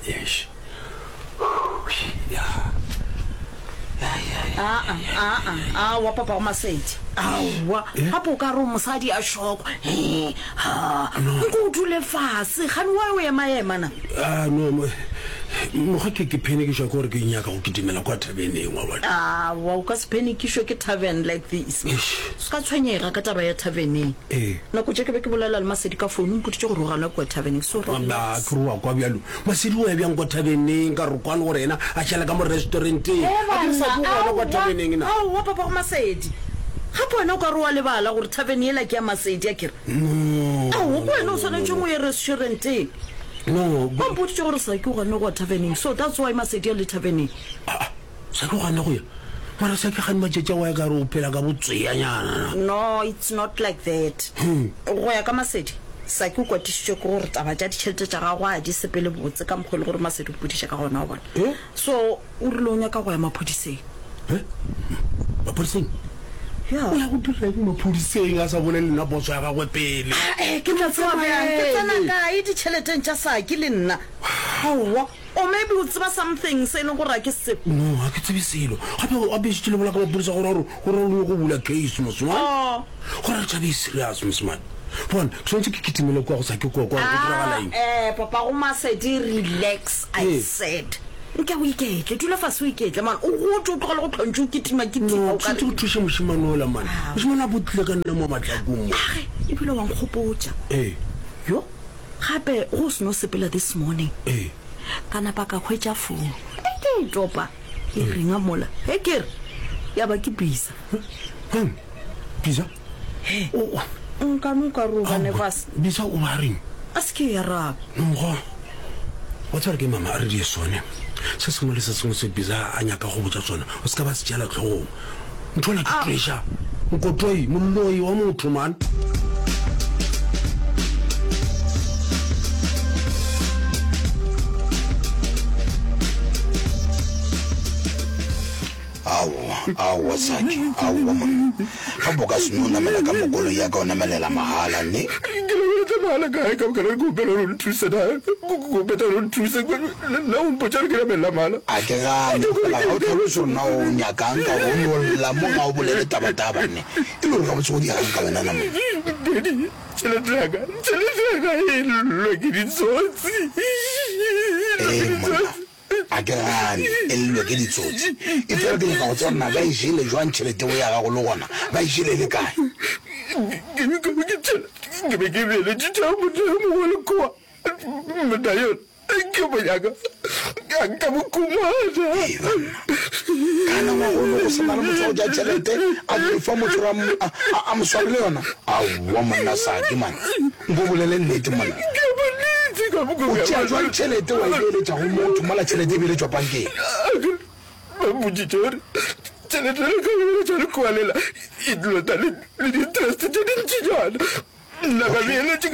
Yes. wa papa o Masedi awa hapo ka ro mosadi a shoko nko dule fase gane wa ya maema na No mo ga ke panic gore ke nyaka go kitimela kwa tabeneng wa bona wa o ka se panikishwe ke tavern like this ska tshwenyega ka taba ya taverneng no go tsheke be ke bolela le Masedi ka phone go tsheke go rogana kwa taverneng so ba kruwa kwa byalo Masedi o ya byang kwa taverneng ka re kwana gore ena a tshela ka mo restauranteng a ke sa bua kwa taverneng na wa papa o Masedi hapo ena o ka roa lebala gore tavern ela ke ya Masedi a kere o go ena o sone tshongo ya restauranteng no ba botse gore sa ke go gana go taverneng so that's why Masedi le taverneng sa go gana go ya mara sa ke gane matšetša wa ka re o phela ka botseyanyana no it's not like that go ya ka Masedi sa ke kwa tshitse go gore taba tša ditšhelete tša gago a di sepele botse ka mogolo gore Masedi o podiša ka gona o bona so o rile o nyaka go ya maphodiseng maphodiseng o ya go dira eng maphodiseng a sa bone le nna boso ya gagwe pele ke tla tseba ke tsena kae ditšheleteng tša sake le nna aowa or maybe o tseba something se leng gore a ke se no a ke tsebe selo gape a besitse le bola ka maphodisa gore o go bula case mosman gore a tšabe serious mosman bona ke tshwanetse ke kitimele kwa go sa ke kwa go diragalaeng papa go Masedi relax I said nke o iketle dula fase o iketle man o go tlogela go tlhontse o kitima o ka go thuša moshimane ola man moshimane a botlile ka nna mo matlakong e bile wa nkgopotša yo gape go seno sepela this morning ka napa ka hwetša phone ke topa e ringa mola e kere ya ba ke bisa bisa nka nuka ruga nevas bisa o ba reng a se ya rap no wa tsara ke mama a re di sone se sengwe le se sengwe se bisa a nyaka go botsa tsona o se ka ba se tšela tlhogong nthola ke pressure nkotoi molloi wa motho man awa saki awa man ga boka seno namela ka mokolo ya ka o namelela mahala ne ke mahala ka ka ka go bela ro thusa da go beta ro thusa na un po tsara ke namela mahala a ke ga la ga o tlhalo so na o nyakang ka go no la mo ga o bolele taba ne e lo ga mo tsodi ga ka bana na mo tsela draga e lo ke di tsotsi agerane ello ke ditsotsi e tsere ke ga o tsona ba ishile jwang tšhelete o ya ga go le gona ba ishile le kae ke be ke bele tšitša motho mo le kwa madayon ke bo yaka ka mo kumana kana mo go se mara motho o ja tšhelete a di fa motho a mo sware le yona a wa monna sa ke man go bolele nnete man o tšea jwang tšhelete wa ibeletša go motho mala tšhelete e beletšwa bankeng ba mmotsitše gore tšhelete le ka beletša le kwalela e dlota le di-interest tše dintšijana nna ka beeletše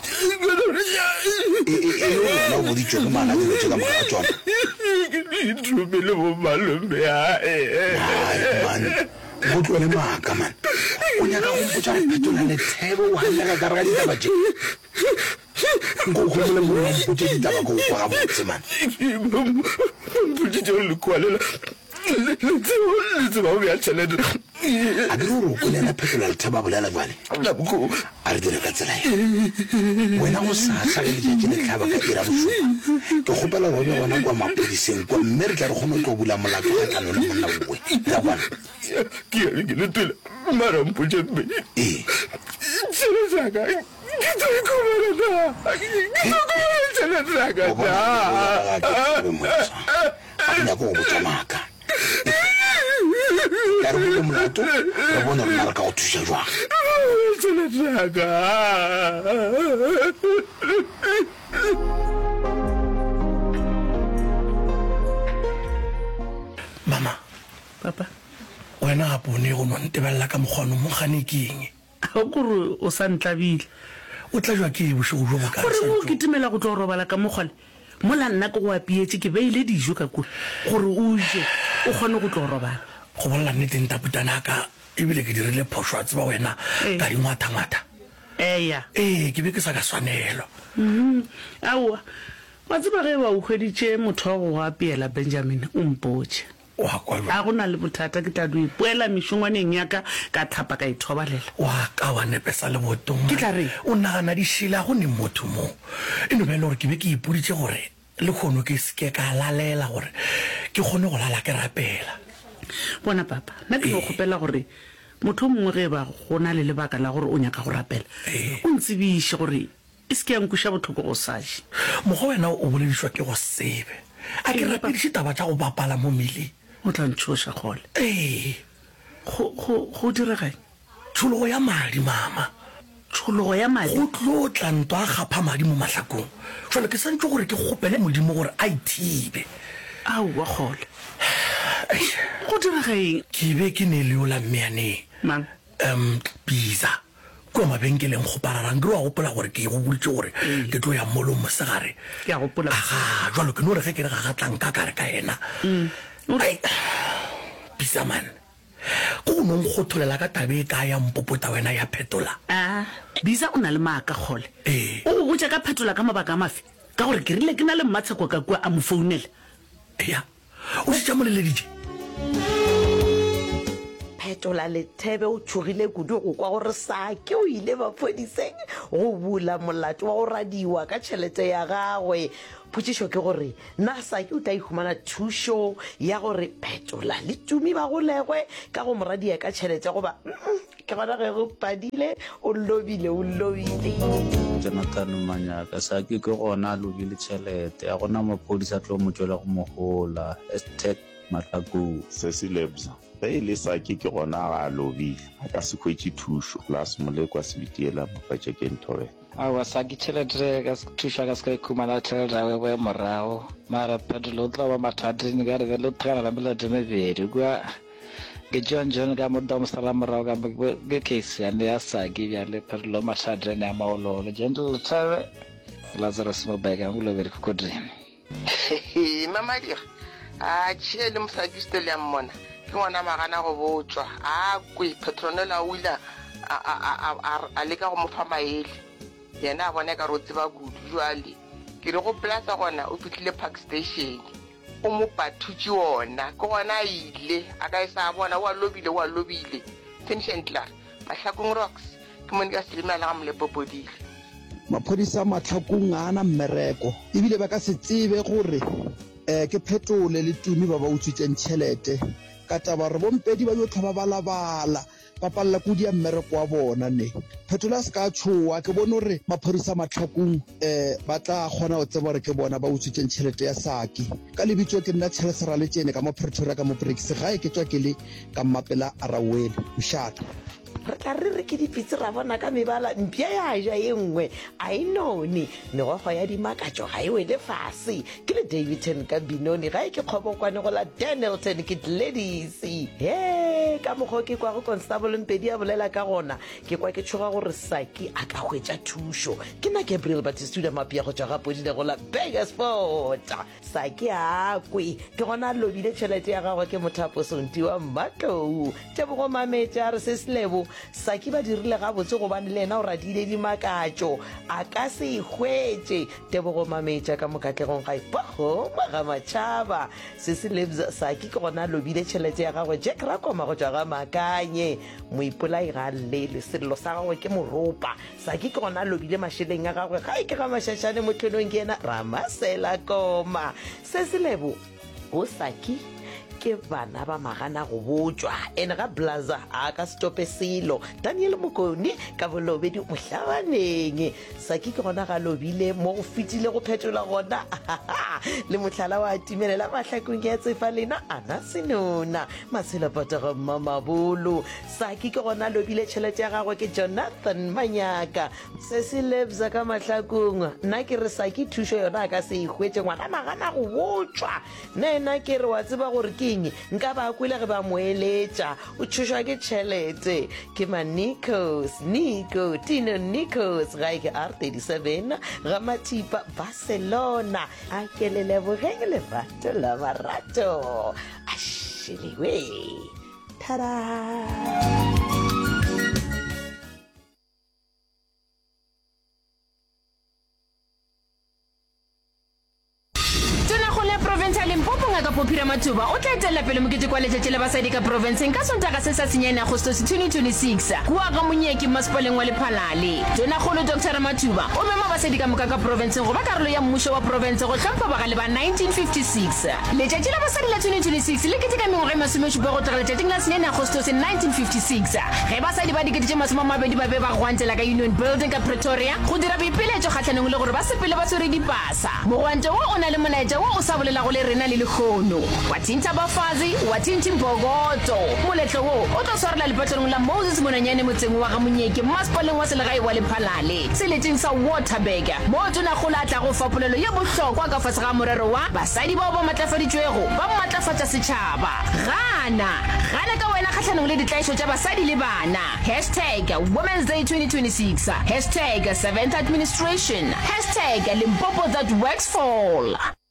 o boditšwe ke mana dilo tše ka moka ga tsona itromele mo malome man go tlwele maaka man o nyaka go mpotsa go phetola lethebo o ganyaka ka rega ditaba tše nkokgomole mo mpotse ditaba ko kwa ga botse man mpotsitše gore le kwalela le tseba o bea tšhelete a ke re gore o kolela phetola lethebo a bolela jale a re dire ka tsela e wena go sasa le letšatši le tlhaba ka ira bošopa ke kgopela go be gona kwa maphodiseng kwa mme re tla re kgone tlo bula molato ga tlanole monna boe ra kwana ke ya ke letwela mara mpotse mme tšhelete saka ke tlo ikhomela tšhelete saka a ke nyako go botsa maaka ka re bole molato re bone rona re ka go thuša jwang tšhelete saka mama papa wena ga bone go no ntebelela ka mokgwano mo gane ke eng a kore o sa ntlabile o tla jwa ke bošego jo boka gore mo ke timela go tlo robala ka mogwale mola nna ke go apietse ke beile dijo ka kua gore o je o kgone go tlo robala go bolela nneteng taputana ka ebile ke dirile phoso a tseba wena ka dingwata-ngwata eya ke be ke sa ka swanelwa aowa wa tseba ge wa o hweditše motho wa go apeela Benjamin o mpotše wa kwa a go na le bothata ke tla do ipoela mešongwaneng yaka ka thapa ka ithobalela wa ka wa nepesa le botong Ke tla reng? o nagana dišila go ne motho mo e no bele gore ke be ke ipoditše gore le kgono ke seke ka lalela gore ke kgone go lala ke rapela bona papa nna ke go kgopela gore motho mongwe ge ba go na le lebaka la gore o nyaka go rapela o ntsebiše gore e seke yankuša botlhoko go saje mogo wena o boledišwa ke go sebe a ke rapediše taba tša go bapala mo mmeleng o tla ntshoša gole go diregang tshologo ya madi mama tshologo ya madi go tlo tla ntwa a gapha madi mo mahlakong jalo ke santse gore ke kgopele modimo gore a ithibe aowa gole go diregaeng ke be ke ne leola mmeyaneng mang bisa kua mabenkeleng go pararang ke re wa gopola gore ke go boditse gore ke tlo ya molo mosegare ke a gopola aga jalo ke no re ge ke re gagatlang ka kare ka ena bisa man go nong go tholela ka tabe ka ya mpopota wena ya phetola bisa o na le maaka gole o go botsa ka phetola ka mabaka a mafe ka gore ke rile ke na le mmatsheko ka kua a mo founela ya o se tša moleleditše phetola lethebe o tshogile kudu go kwa gore Saki o ile maphodiseng go bula molato wa go radiwa ka tšhelete ya gagwe potšišo ke gore nna Saki o tla ihumana thušo ya gore phetola le tumi ba golegwe ka go moradia ka tšhelete goba ke gona ge go padile o lobile Jonathan Manyaka Saki ke gona a lobile tšhelete a gona maphodisa tlo mo tšwela go mogola Matlakong Cecilebza ge e le Saki ke gona ga a lobile a ka se hwetše thušo plus molekwa se bitiela mapatšekeng thobe awa Saki tšhelete ka thuša ka se ka ikhumana tšhelete ya bo morago mara phetola o tla ba mathateng ka re le thegana la melete mebedi kua ke John ka modomosala morago ka ke case yane ya Saki bjale phetola mathateng ya maololo gentle tšhabe Lazarus Mobeka go lobedi go kodrene mama dia a tšhele mosadi stele ya mmona ke ngwana magana go botswa a kwe Petronella o ile a leka go mofa maele yena a bona ka rotse ba kudu jwale ke re go plaza gona o fitlhile park station o mo pathutse ona ke gona ile a ka isa bona wa lobile finish and clear Mahlakong rocks ke mone ka selimela ga molepopodile maphodisa Mahlakong a ana mmereko ebile ba ka se tsebe gore ke Phetole le Tumi ba utswitseng tšhelete ka taba re bompedi ba yo tlhoba balabala ba palla kudi ya mmereko wa bona ne Phetola se ka tshoa ke bone gore maphodisa Mahlakong ba tla kgona go tseba gore ke bona ba utswitseng tšhelete ya Saki ka lebitso ke nna Tšhelesera le tsene ka mo Pretoria ka mo Brix ga e ke tswa ke le ka mmapela a Rawele Mshaka re tla re ke dipitse ra bona ka mebala mpia ya ja ye nngwe a inone megogo ya dimakatšo ga e wele fase ke le Davidton ka binoni ga e ke kgobokwane go la Danielton ke ladies he ka mokgo ke kwa go constable mpedi ya bolela ka gona ke kwa ke tshoga gore Saki a ka hwetša thušo ke na Gabriel Batistuda mapia go tšwa ga podile go la Begersport Saki a kwe ke gona lobile tšhelete ya gagwe ke mothapo Sonti wa Mmatlou Tebogo mametša a re se selebo Saki ba dirile ga botse go bane le ena o radile dimakatšo a ka se hwetše Tebogo mametša ka mokatlegong ga ipago maga matšhaba se se lebza Saki ke gona lobile tšhelete ya gagwe Jack Rakoma go tšwa ga Makanye moipolai ga lele sello sa gagwe ke moropa Saki ke gona lobile mašheleng ya gagwe ga e ke ga mašašane mo tlhonong ke ena Ramasela Koma se se lebo o Saki ke bana ba magana go botswa ene ga blaza a ka stope selo Daniel Mokoni ka bolobedi mohlabaneng Saki ke gona ga lobile mo go fitile go phetola gona le mohlala wa timelela Mahlakong ya tsefa lena ana senona matshela pata ga Mamabolo Saki ke gona lobile tšhelete ya gagwe ke Jonathan Manyaka se se lebza ka Mahlakong nna ke re Saki thušo yona ka se ihwetse ngwana magana go botswa nna ke re wa tseba gore ke nka ba kwile ge ba moeletša o thušwa ke tšhelete ke Nico Tino Nicos ga ke R37 ga Matipa Barcelona a ke le lebogeng lerato la marato a šhelewe tada ka Phophi Matuba o tla etela pele mokete kwa letšatši la basadi ka provinceng ka Sontaga se sa senyane Agostose 2026 kua ga Monyeki masepaleng wa Lephalale. Tonakgolo Dr. Matuba o mema basadi ka moka ka provinceng go ba karolo ya mmušo wa province go hlompha bagale ba 1956. Letšatši la basadi la 2026 le keteka mengwaga e 17 go tloga letšatšing la senyane Agostose 1956 ge basadi ba dikete 20 ba be ba gwantela ka Union Building ka Pretoria go dira boipiletšo kgatlhanong le gore ba sepele ba tshwere dipasa. Mogwanto wo o na le molaetša wo o sa bolelago le rena le lekgono wa thinta bafazi wa thinti mbogoto. Moletlo wo o tlo swarela lepatlong la Moses Monanyane motseng wa ga Monyeki masepaleng wa selegae wa Lephalale seleteng sa Waterberg mo tonakgolo a tla go fa polelo ye bohlokwa ka fase ga morero wa basadi bao ba matlafaditšwego ba matlafatša setšhaba. Gana ka wena kgatlhanong le ditlaišo tša basadi le bana #Women's Day 2026 #7th Administration #Limpopo that works for all.